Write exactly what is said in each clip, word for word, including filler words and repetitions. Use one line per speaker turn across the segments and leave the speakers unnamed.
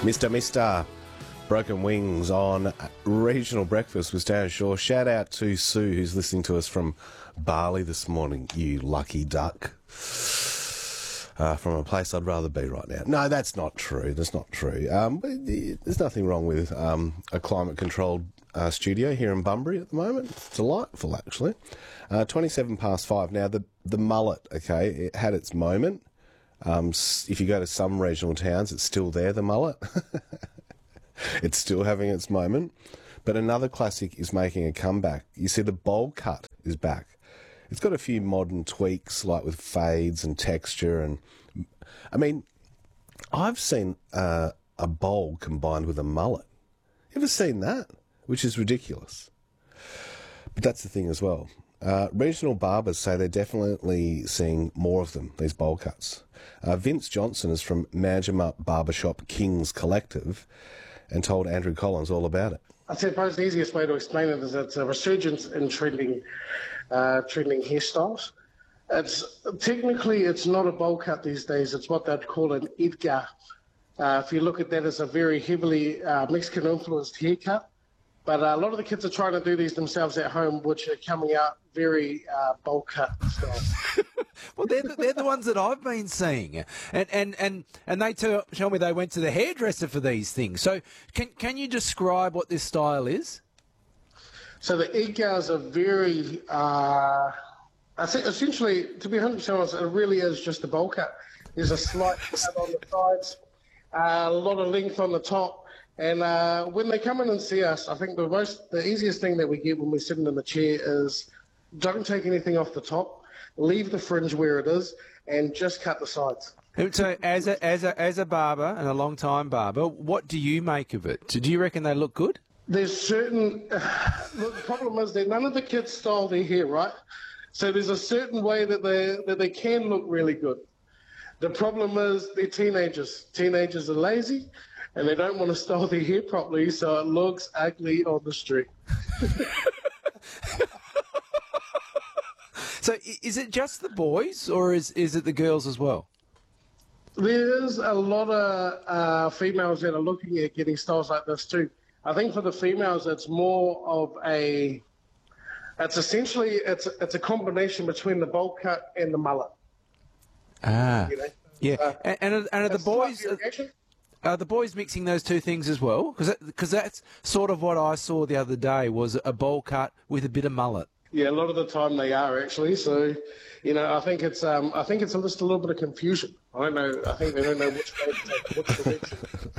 Mister Mister Broken Wings on Regional Breakfast with Darren Shaw. Shout out to Sue, who's listening to us from Bali this morning, you lucky duck. Uh, from a place I'd rather be right now. No, that's not true. That's not true. Um, but there's nothing wrong with um, a climate-controlled uh, studio here in Bunbury at the moment. It's delightful, actually. Uh, twenty-seven past five. Now, the, the mullet, okay, it had its moment. Um, if you go to some regional towns, it's still there, the mullet. It's still having its moment. But another classic is making a comeback. You see, the bowl cut is back. It's got a few modern tweaks, like with fades and texture. And I mean, I've seen uh, a bowl combined with a mullet. You ever seen that? Which is ridiculous. But that's the thing as well. Uh, regional barbers say they're definitely seeing more of them, these bowl cuts. Uh, Vince Johnson is from Manjimup Barbershop Kings Collective and told Andrew Collins all about it.
I suppose the easiest way to explain it is it's a resurgence in trending, uh, trending hairstyles. It's technically it's not a bowl cut these days. It's what they'd call an Edgar. Uh, if you look at that as a very heavily uh, Mexican influenced haircut, but uh, a lot of the kids are trying to do these themselves at home, which are coming out very uh, bowl cut style.
Well, they're the, they're the ones that I've been seeing, and and and, and they tell, tell me they went to the hairdresser for these things. So, can can you describe what this style is?
So the Edgars are very, uh, I think essentially, to be one hundred percent honest, it really is just a bowl cut. There's a slight cut on the sides, uh, a lot of length on the top. And uh, when they come in and see us, I think the most, the easiest thing that we get when we're sitting in the chair is don't take anything off the top, leave the fringe where it is, and just cut the sides.
So, as a as a as a barber and a long time barber, what do you make of it? Do you reckon they look good?
There's certain. Uh, the problem is that none of the kids style their hair, right? So there's a certain way that they that they can look really good. The problem is they're teenagers. Teenagers are lazy. And they don't want to style their hair properly, so it looks ugly on the street.
So is it just the boys, or is, is it the girls as well?
There's a lot of uh, females that are looking at getting styles like this too. I think for the females, it's more of a... It's essentially, it's, it's a combination between the bowl cut and the mullet.
Ah,
you know?
yeah.
Uh,
and, and, are, and are the boys... Are the boys mixing those two things as well? Because that, that's sort of what I saw the other day, was a bowl cut with a bit of mullet.
Yeah, a lot of the time they are actually. So, you know, I think it's um, I think it's just a little bit of confusion. I don't know. I think they don't know which way to take which direction.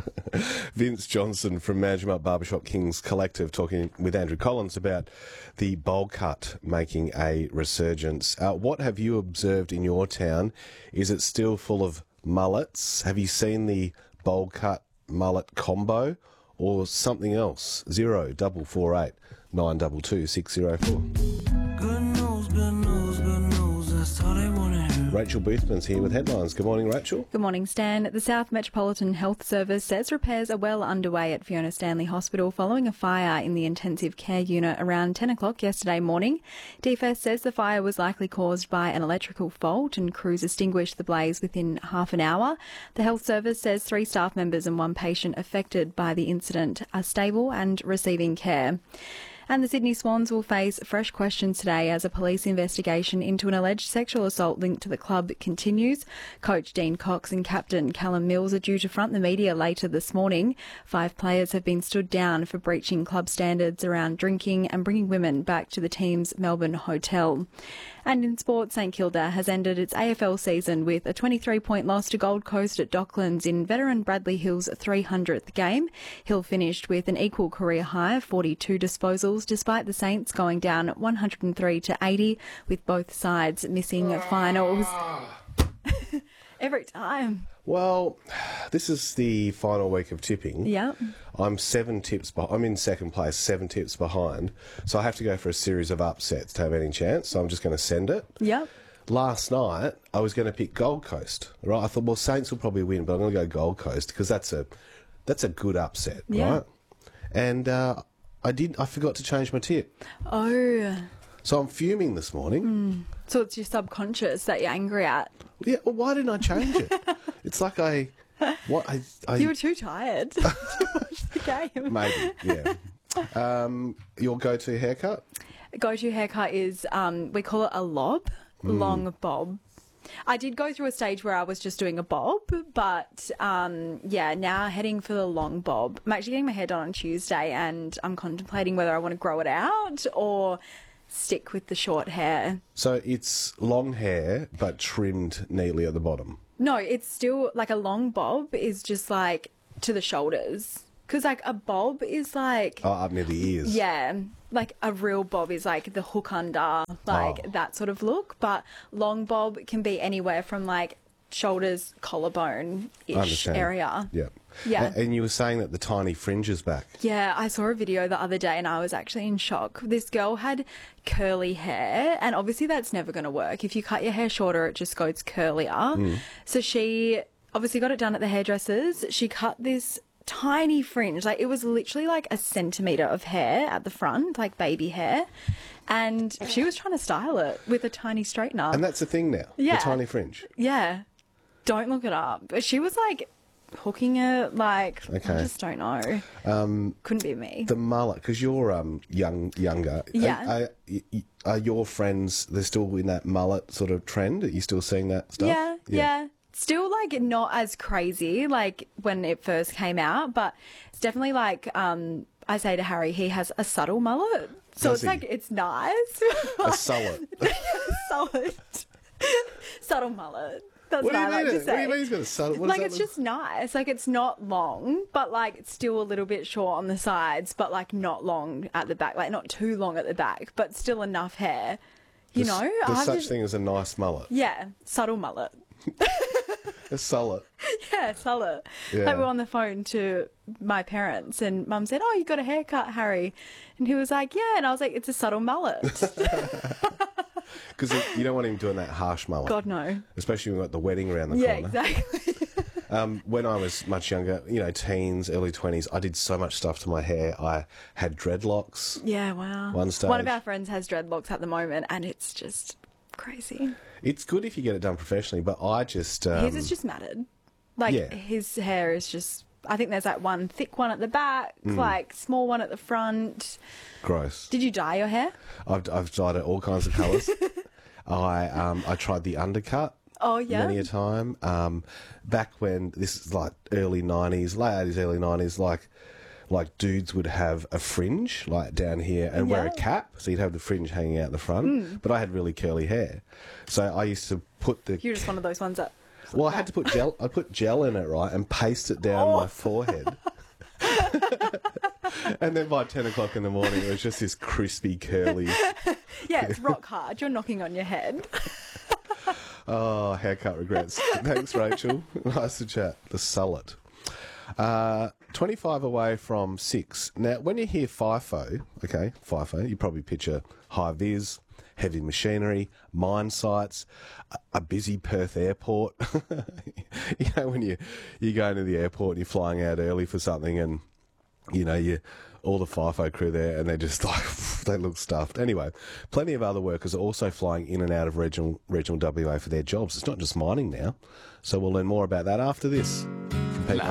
Vince Johnson from Manjimup Barbershop Kings Collective talking with Andrew Collins about the bowl cut making a resurgence. Uh, what have you observed in your town? Is it still full of mullets? Have you seen the bowl cut mullet combo or something else? Zero double four eight nine double two six zero four.
Good news, good news, good news. That's all they want to hear.
Rachel Boothman's here with headlines. Good morning, Rachel.
Good morning, Stan. The South Metropolitan Health Service says repairs are well underway at Fiona Stanley Hospital following a fire in the intensive care unit around ten o'clock yesterday morning. D F S says the fire was likely caused by an electrical fault and crews extinguished the blaze within half an hour. The health service says three staff members and one patient affected by the incident are stable and receiving care. And the Sydney Swans will face fresh questions today as a police investigation into an alleged sexual assault linked to the club continues. Coach Dean Cox and captain Callum Mills are due to front the media later this morning. Five players have been stood down for breaching club standards around drinking and bringing women back to the team's Melbourne hotel. And in sport, St Kilda has ended its A F L season with a twenty-three point loss to Gold Coast at Docklands in veteran Bradley Hill's three hundredth game. Hill finished with an equal career high of forty-two disposals, despite the Saints going down one hundred three to eighty, with both sides missing finals. Every time.
Well, this is the final week of tipping.
Yep.
I'm seven tips behind. I'm in second place, seven tips behind. So I have to go for a series of upsets to have any chance. So I'm just going to send it.
Yep.
Last night, I was going to pick Gold Coast. Right? I thought, well, Saints will probably win, but I'm going to go Gold Coast because that's a that's a good upset,
yeah.
right? And uh, I did. I forgot to change my tip.
Oh.
So I'm fuming this morning.
Mm. So it's your subconscious that you're angry at.
Yeah, well, why didn't I change it? It's like I What? I, I,
You were too tired to watch the game.
maybe, yeah. Um, your go-to haircut?
Go-to haircut is, um, we call it a lob, long bob. I did go through a stage where I was just doing a bob, but um, yeah, now heading for the long bob. I'm actually getting my hair done on Tuesday, and I'm contemplating whether I want to grow it out or stick with the short hair.
So it's long hair, but trimmed neatly at the bottom.
No, it's still like a long bob is just like to the shoulders. Because like a bob is like,
Oh, up near the ears.
yeah, like a real bob is like the hook under, like
Oh.
that sort of look. But long bob can be anywhere from like shoulders, collarbone-ish
Understand.
area.
Yeah.
Yeah.
A- And you were saying that the tiny fringe is back.
Yeah, I saw a video the other day and I was actually in shock. This girl had curly hair, and obviously that's never going to work. If you cut your hair shorter, it just goes curlier. So she obviously got it done at the hairdresser's. She cut this tiny fringe, like it was literally like a centimetre of hair at the front, like baby hair. And she was trying to style it with a tiny straightener.
And that's the thing now.
Yeah.
The tiny fringe.
Yeah. Don't look it up. But she was like hooking it, like,
Okay.
I just don't know. Um, Couldn't be me.
The mullet, because you're um young, younger.
Yeah.
Are, are, y- y- are your friends, they're still in that mullet sort of trend? Are you still seeing that stuff?
Yeah, yeah. Still, like, not as crazy, like, when it first came out, but it's definitely, like, um, I say to Harry, he has a subtle mullet. So
Does
it's
he?
like, it's nice.
A sullet.
Solid. Subtle mullet. That's
What
what,
do you
I like
mean?
to
it-
say.
What do you mean he's got a subtle? What does
Like,
that
it's
look-
just nice. Like, it's not long, but, like, it's still a little bit short on the sides, but, like, not long at the back. Like, not too long at the back, but still enough hair. You
There's-
know?
There's
I
such
just-
thing as a nice mullet.
Yeah, subtle mullet.
A sullet.
Yeah, solid.
Yeah.
Like we were on the phone to my parents, and Mum said, "Oh, you got a haircut, Harry?" And he was like, "Yeah," and I was like, "It's a subtle mullet."
Because you don't want him doing that harsh mullet.
God no.
Especially when we've got the wedding around the
Yeah,
corner.
exactly.
Um, when I was much younger, you know, teens, early twenties, I did so much stuff to my hair. I had dreadlocks.
Yeah, wow.
One stage.
One of our friends has dreadlocks at the moment, and it's just crazy.
It's good if you get it done professionally, but I just... Um,
His is just matted. Like
yeah.
his hair is just. I think there's like one thick one at the back,
Mm.
like small one at the front.
gross.
Did you dye your hair?
I've, I've dyed it all kinds of colours. I um, I tried the undercut.
Oh yeah.
Many a time. Um, back when this is like early nineties, late eighties, early nineties, like like dudes would have a fringe like down here and wear a
Yeah.
cap, so you'd have the fringe hanging out the front. But I had really curly hair, so I used to put the
You're just one of those ones that.
well, I had to put gel. I put gel in it, right, and paste it down
Oh.
my forehead. And then by ten o'clock in the morning, it was just this crispy, curly.
Yeah, it's rock hard. You're knocking on your head.
Oh, haircut regrets. Thanks, Rachel. Nice to chat. The sullet. Uh, twenty-five away from six. Now, when you hear FIFO, okay, FIFO, you probably picture high vis, heavy machinery, mine sites, a, a busy Perth airport. You know, when you, you go into the airport and you're flying out early for something and, you know, you all the FIFO crew there and they're just like, they look stuffed. Anyway, plenty of other workers are also flying in and out of regional, regional W A for their jobs. It's not just mining now. So we'll learn more about that after this.